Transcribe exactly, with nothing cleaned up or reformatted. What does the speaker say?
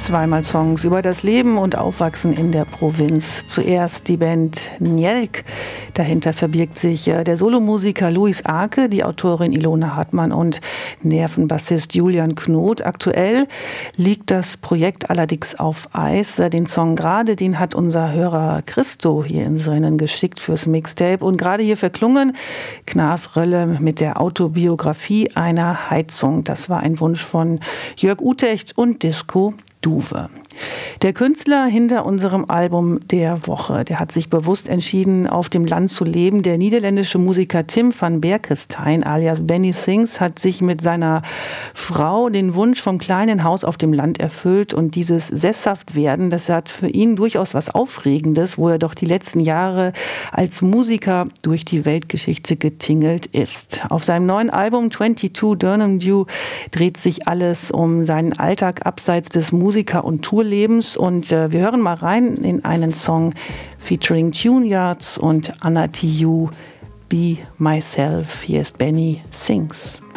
Zweimal Songs über das Leben und Aufwachsen in der Provinz. Zuerst die Band Njelk. Dahinter verbirgt sich der Solomusiker Luis Arke, die Autorin Ilona Hartmann und Nervenbassist Julian Knot. Aktuell liegt das Projekt allerdings auf Eis. Den Song gerade, den hat unser Hörer Christo hier ins Rennen geschickt fürs Mixtape. Und gerade hier verklungen Knaf Rölle mit der Autobiografie einer Heizung. Das war ein Wunsch von Jörg Utecht und Disco Duwe. Der Künstler hinter unserem Album der Woche, der hat sich bewusst entschieden, auf dem Land zu leben. Der niederländische Musiker Tim van Berkestein alias Benny Sings hat sich mit seiner Frau den Wunsch vom kleinen Haus auf dem Land erfüllt. Und dieses Sesshaftwerden, das hat für ihn durchaus was Aufregendes, wo er doch die letzten Jahre als Musiker durch die Weltgeschichte getingelt ist. Auf seinem neuen Album zweiundzwanzig Durham Dew dreht sich alles um seinen Alltag abseits des Musiker- und Tourlebens. Und äh, wir hören mal rein in einen Song featuring Tune Yards und Anna T U, Be Myself. Hier ist Benny Sings.